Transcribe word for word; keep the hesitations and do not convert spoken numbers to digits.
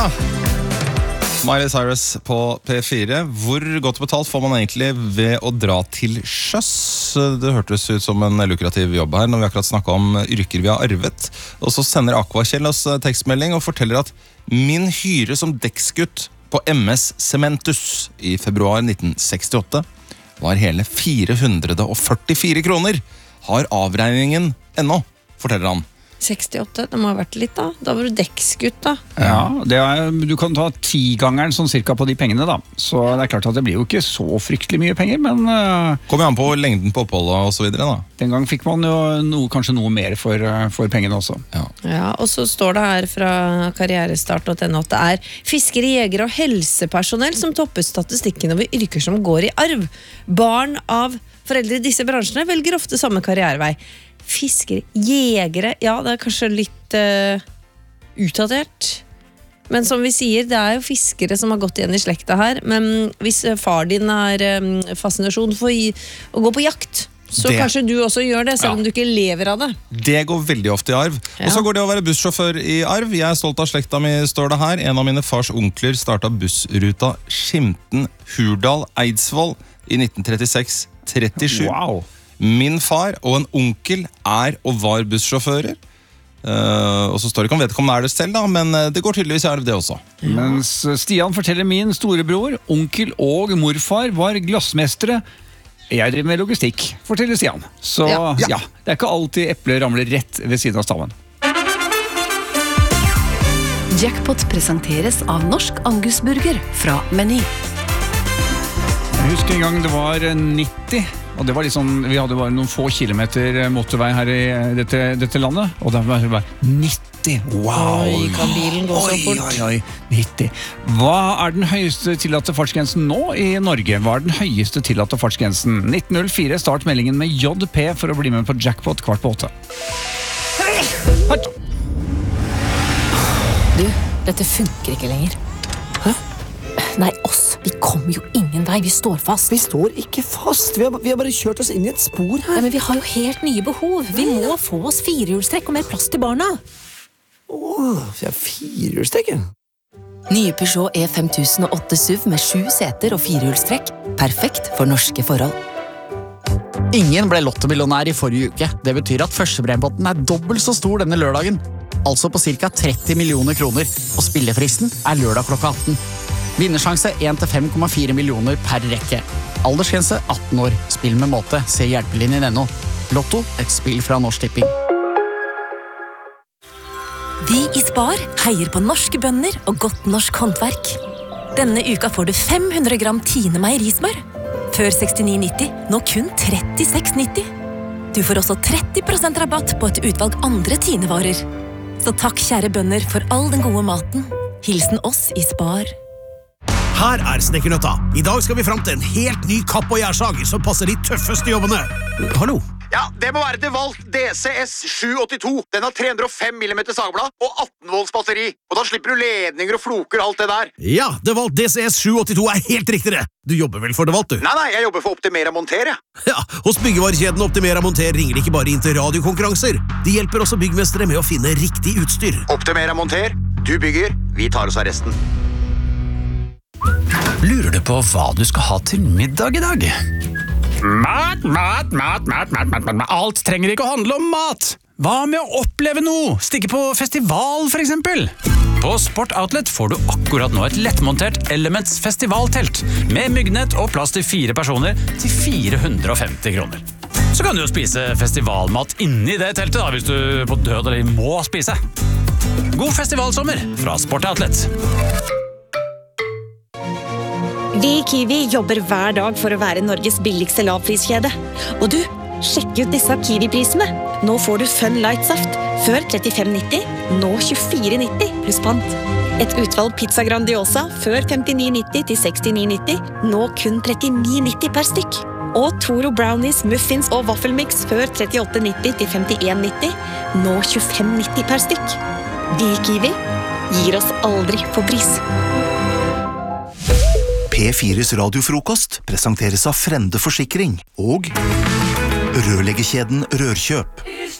Ja, Miley Cyrus på P fire. Hvor godt betalt får man egentlig ved å dra til sjøs? Det hørtes ut som en lukrativ jobb her når vi akkurat snakket om yrker vi har arvet. Og så sender Aquakjell oss tekstmelding og forteller at min hyre som dekksgutt på M S Cementus i februar nitten sekstiåtte var hele fire hundre og førtifire kroner. Har avregningen ennå, forteller han. sekstiåtte, det må ha vært litt da. Da var du dekksgutt da. Ja, det er, du kan ta tigangeren sånn cirka på de pengene da. Så det er klart at det blir jo ikke så fryktelig mye penger, men... Uh, Kommer an på lengden på oppholdet og så videre da. Den gang fikk man jo noe, kanskje noe mer for, uh, for pengene også. Ja. Ja, og så står det her fra karrierestart punkt no at det er fiskere, jegere og helsepersonell som topper statistikken over yrker som går i arv. Barn av foreldre i disse bransjene velger ofte samme karrierevei. Fiskere, jegere, ja, det er kanskje litt uh, utdatert. Men som vi sier, det er jo fiskere som har gått igjen i slekta her. Men hvis far din har um, fascinasjon for å gå på jakt, så det, kanskje du også gjør det, selv ja. om du ikke lever av det. Det går veldig ofte i arv. Ja. Og så går det å være bussjåfør i arv. Jeg er stolt av slekta mi, står det her. En av mine fars onkler startet bussruta Skimten-Hurdal-Eidsvoll i nitten trettiseks trettisju. Wow! Min far og en onkel er og var bussjåfører. Uh, og så står det ikke om vedkommende er det selv da, men det går tydeligvis i arv det også. Ja. Mens Stian forteller min storebror, onkel og morfar var glassmestere. Jeg driver med logistikk, forteller Stian. Så ja, ja. ja det er ikke alltid eplet ramler rett ved siden av staven. Jackpot presenteres av Norsk Angusburger fra Meny. Jeg husker en gang det var nitti. Og det var liksom, vi hadde bare noen få kilometer motorvei her i dette, dette landet, og det var bare nitti, wow! Oi, kan bilen gå så fort? Oi, oi, oi, nitti. Hva er den høyeste tillatte fartsgrensen nå i Norge? Hva er den høyeste tillatte fartsgrensen? nitten null fire, start meldingen med J P for å bli med på Jackpot kvart på åtte. Du, dette funker ikke lenger. Hæ? Nei, oss. Vi kommer jo ingen vei. Vi står fast. Vi står ikke fast. Vi har, vi har bare kjørt oss inn i et spor her. Ja, men vi har jo helt nye behov. Vi må få oss firehjulstrekk og mer plass til barna. Åh, vi har firehjulstrekk. Nye Peugeot E fem tusen og åtte S U V med sju seter og firehjulstrekk. Perfekt for norske forhold. Ingen ble lottomillionær i forrige uke. Det betyr at førstepremiepotten er dobbelt så stor denne lørdagen. Altså på cirka tretti millioner kroner. Og spillefristen er lørdag klokka atten. Vinnersjanse én til fem komma fire millioner per rekke. Aldersgrense atten år. Spill med måte. Se hjelpelinjen ennå. Lotto, et spill fra Norsk Tipping. Vi i Spar heier på norske bønder og godt norsk håndverk. Denne uka får du fem hundre gram Tine meierismør. Før sekstini nitti, nå kun trettiseks nitti. Du får også tretti prosent rabatt på et utvalg andre Tine-varer. Så takk kjære bønder for all den gode maten. Hilsen oss i Spar. Her er Snekkernøtta. I dag skal vi frem til en helt ny kapp- og gjærsag som passer de tøffeste jobbene. Hallo? Ja, det må være DeWalt D C S sju åttito. Den har tre hundre og fem millimeter sagblad og atten volts batteri. Og da slipper du ledninger og floker og alt det der. Ja, DeWalt D C S sju åttito er helt riktig det. Du jobber vel for DeWalt, du? Nei, nei, jeg jobber for Optimera Monter, jeg. Ja, hos byggevarekjeden Optimera Monter ringer de ikke bare inn til radiokonkurranser. De hjelper også byggmestere med å finne riktig utstyr. Optimera Monter, du bygger, vi tar oss av resten. Lurer du på hva du skal ha til middag i dag? Mat, mat, mat, mat, mat, mat, mat. Alt trenger ikke å handle om mat. Hva med å oppleve noe? Stikke på festival, for eksempel. På Sport Outlet får du akkurat nå et lettmontert Elements festivaltelt med myggnett og plass til fire personer til fire hundre og femti kroner. Så kan du jo spise festivalmat inni det teltet da, hvis du på død eller må spise. God festivalsommer fra Sport Outlet. Vi i Kiwi jobber hver dag for å være Norges billigste lavpriskjede. Og du, sjekk ut disse Kiwi-prisene. Nå får du Fun Light-saft. Før trettifem nitti, nå tjuefire nitti pluss pant. Et utvalg pizza Grandiosa. Før femtini nitti til sekstini nitti, nå kun trettini nitti per stykk. Og Toro Brownies, muffins og waffelmix. Før trettiåtte nitti til femtien nitti, nå tjuefem nitti per stykk. Vi i Kiwi gir oss aldri på pris. P fires radiofrokost presenteres av Frende Forsikring og rørleggerkjeden Rørkjøp.